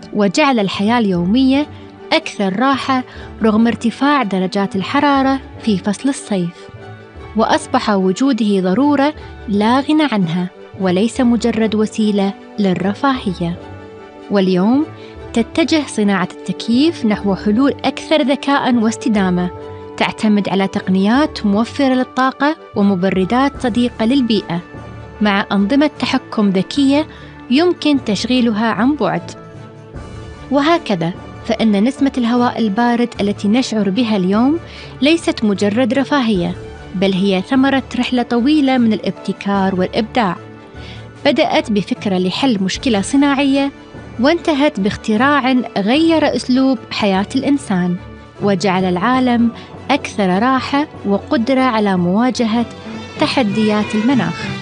وجعل الحياة اليومية أكثر راحة رغم ارتفاع درجات الحرارة في فصل الصيف، وأصبح وجوده ضرورة لا غنى عنها وليس مجرد وسيلة للرفاهية. واليوم تتجه صناعة التكييف نحو حلول أكثر ذكاء واستدامة، تعتمد على تقنيات موفرة للطاقة ومبردات صديقة للبيئة، مع أنظمة تحكم ذكية يمكن تشغيلها عن بعد. وهكذا فإن نسمة الهواء البارد التي نشعر بها اليوم ليست مجرد رفاهية، بل هي ثمرة رحلة طويلة من الابتكار والإبداع، بدأت بفكرة لحل مشكلة صناعية وانتهت باختراع غير أسلوب حياة الإنسان، وجعل العالم أكثر راحة وقدرة على مواجهة تحديات المناخ.